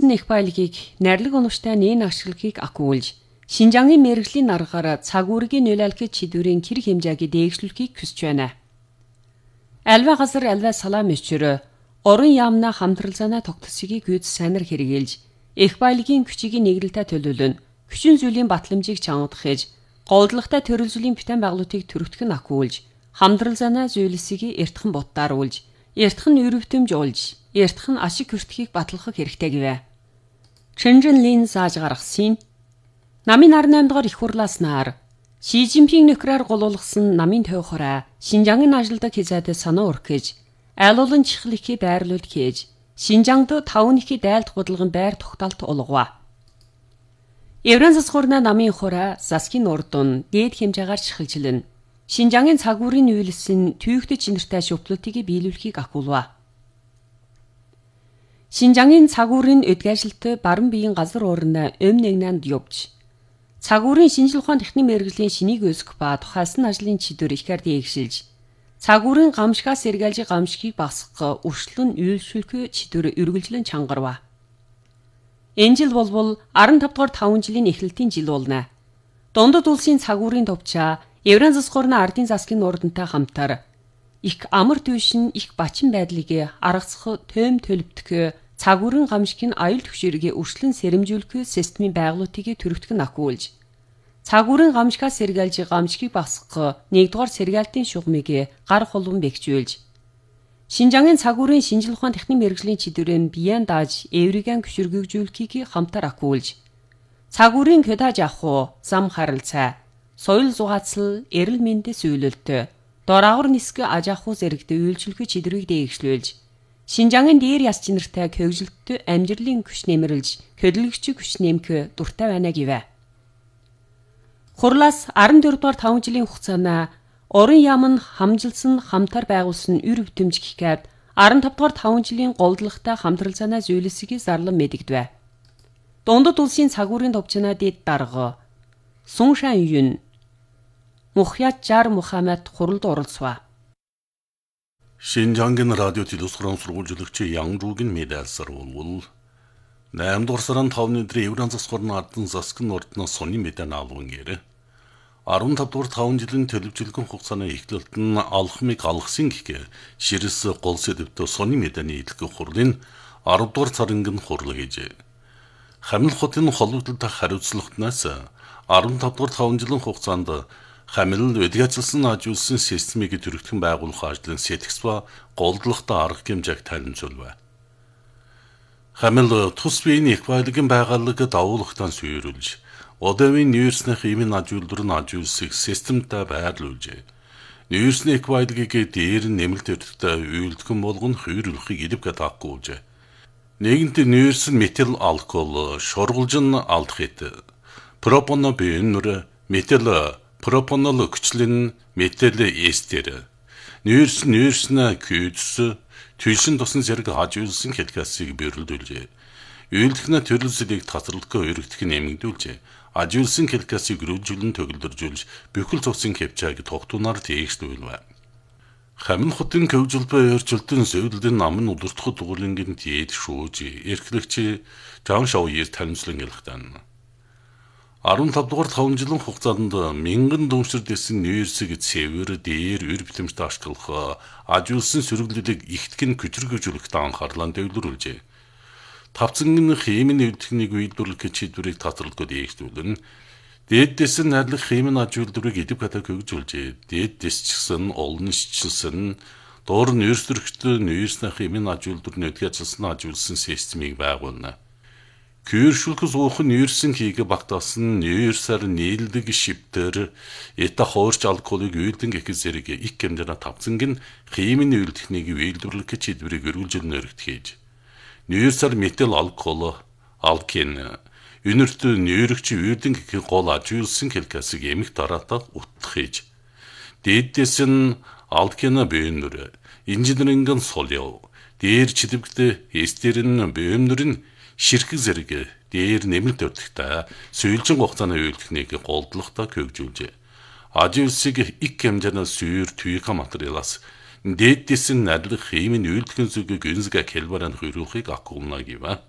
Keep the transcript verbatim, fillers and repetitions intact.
ирсэн их баялагийг найрлаг оноштой нээн ашиглахыг акуулж, Шинжангийн мэргэжлийн аргаар цаг үүргийн нөлөөлөх чиглэлийн хэрэг хэмжээгээ дээгшүүлэхийг хүсэж байна. Альва газар альва салам өчрө орон яамна хамтралцаана тогтсогийг гүйц сайнар хэрэгэлж, их баялагийн күчийг нэглэлтэй төлөвлөн, хүчин зүйлийн батламжийг чангадах ээж, голдлагатай төрөл зүйлийн битэн байгуулалтыг төрөгдөх нь акуулж, хамтралцаана зүйлсийг эртхэн боддааруулж, эртхэн өрөвтөмж олж, эртхэн ашиг хүртэхийг батлахыг хэрэгтэй гэвэ. Чэнжэн Лин зааж гаргасан намын арнаймд дугаар их хурлааснаар Ши Цзиньпин нөхрөөр голуулгасан намын тойхороо Шинжангийн ажилдаг хязаад санаа өргөж, айл олон чихлэхий байрлуул хийж, Шинжангд тавныхий дайлт бодлогын байр тогтоолт олгова. Еврен засгуурна намын хороо Заскин урдун дээд хэмжээгээр чихэлжилэн, Шинжангийн цаг үеийн үйлсэн түйгтэй чинэртэй шүплүүдийг биелүүлэхийг акуулва. Шинжангийн цаг үеийн өдгөөжилт баран биеийн газар уурна өм нэгнанд явж, цаг үеийн шинжлэх ухааны техник мэргэжлийн шинийг өсгөх ба тухайлсан ажлын чигээр ихээр дээгшилж, цаг үеийн гамшигаас сэргээлж гамшигыг багасгах өршлөн үйлчлүүлэх чигээр үргэлжлэн чангарва. Энэ жил болбол арван тавдугаар таван жилийн эхлэлтийн жил болно. Дундад улсын цаг үеийн товчоо Еврен засгуурна ардын засгийн урдантай хамтар их амар түйшин их бачин байдлыг аргацах төм төлөвтгөх цаг үеийн гамшиг нь аюул төвшөргийг өршлөн сэрэмжүүлэх системийн байгууллагыг төрөгдөх нь акуулж, цаг үеийн гамшигаас сэргээлж гамшигыг багасгах нэгдүгээр сэргээлтийн шугамыг гар холбон бэхжүүлж, Шинжангийн цаг үеийн шинжлэх ухааны техник мэргэжлийн чиглэлээр биеэн дааж эвригэн гүширгэгжүүлэхийг хамтар акуулж, цаг үеийн көдаж авах зам харилцаа, соёл зугаацал, эрэл мэндэс үйлэлт, дораагур нисгэ аж ахуй зэрэгт үйлчлэх чидрийг дээгшлүүлж, Шинжангийн дээр яс чинэртэй хөгжилтөд амжилтын күч нэмэрлж, хөдөлгөгч күч нэмэх дуртай байна гэвэ. Хурлаас арван дөрвөөр таван жилийн хугацаанд орон яам нь хамжилсан хамтар байгуулсан үр бүтэмж гэхэд арван тавдугаар таван жилийн голдлагатай хамтралцаанаа зүйлсийг зарлан мэдэгдэв. Дундад улсын цаг үеийн товчноо дэд дарга Суншан Юн Мухьят Жар Мухаммад хуралд оролцов. Шинжангийн радио телевизийн сургуульчлагч Янгжуугийн медальсар болвол наймд дугаар сарын тавны өдөр Еврен засгуурны ардын Заскин урднаас сони медаль авсан гэрэ. арван тавдугаар таван жилийн төлөвчлөгөн хугацааны эхлэлт нь алхмыг алгасан гэхээр ширэс гол сэдвтэ сони медалийн идэлгэх хурлын аравдугаар царингийн хурал гэжээ. Хамил хотын холбогдлолтой хариуцлагатнаас арван тавдугаар таван жилийн хугацаанд Хамил өдгөөжилсөн ажуулсан системийг төрөгдөх байгуулах ажлын сэтгс ба голдлагатай арга хэмжээг танилцуулв. Хамил тус биеийн их баялагын байгууллагыг давуулахтан сүйрүүлж, одовын нүүрсний хэмээн ажуулдар нь ажуулсыг системтэй байрлуулжээ. Нүүрсний их баялагыг дээр нэмэлт өртөгтэй үйлдэгэн болгон хүйрүүлэхийг идэвхтэй таахгүй. Нэгэнт нүүрс нь метил алкол, шургуулжин алдахит, пропоно биенүр, метил пропонол хүчлэн метил эстер, нүүрс нүүрснэ күйдс, түлшин тусан зэрэг ажуулсан хэлкасыг бөрлөлжээ. Үйлдэгнэ төрөлсөлийг татралгүй өргөдөх нь эмгдүүлжээ. Ажуулсан хэлкасыг өрөвжүүлэн төгөлдөржүүлж, бүхэл цугсын хэмжээг тогтунаар дээгшлүүлвэ. Хамил хотын хөгжилбэ өрчлөлтөн зөвлөлдөн намын удирдах дугуулингийн дээд шүүж, эрхлэгч Жан Шауер танилцлан ялхтан. арван тавдугаар таван жилийн хугацаанд мянган дүншир дэсэн нүүрсэг цэвэр дээр үр бүтэмжтэй ашиглах ажуулсан сөрөглөлийг ихтгэн хүчрэгжүүлэхт анхаарлаа дэвлэрүүлжээ. Тавцангийн хэмээн үйлдэлхнийг үйлдвэрлэх чиглэлийг татварлахгүй дээгшүүлэн дээдээс нь найрлах хэмээн ажуулдварыг идэвхтэй хөгжүүлжээ. Дээдээс ч гэсэн олон шилсэн доор нүүрсдөрөгт нүүрсний хэмээн ажуулдвар нөдгөөжилсэн ажуулсан системийг байгуулна. Күйршүүлэх зуухан нүүрсэн хийгээ багтаасан нүүрсээр нийлдэг шивтэр эта хоорч алколыг үйлдэн гэх зэрэг их хэмжээний тавцангийн хэмээн үйлдэлхнийг үйлдвэрлэх чиглэлийг өргөлжүүлэн өргөтгийж. Нүүрсээр метил алкол, алкин, үнэрт нүүрэгч үйлдэн гэх гол ажуулсан хэлкасыг эмх тараатаа утгахийж. Дээдээс нь алкина бөөнөр, инженерингийн солио, дээр чидэвгтэ эстерэн бөөнөр нь ширхэг зэрэг дээр нэмэлт өртөгтэй сүйэлжин хугацааны үйлдэлхнийг голдлагатай хөгжүүлжээ. Ажуулсыг их хэмжээний сүйр түйх материалаас дээдээс нь найрлах хэмээн үйлдэлхэн зүгийг гүнзгий хэлбэрээр хөрвөхийг акуулна гэв.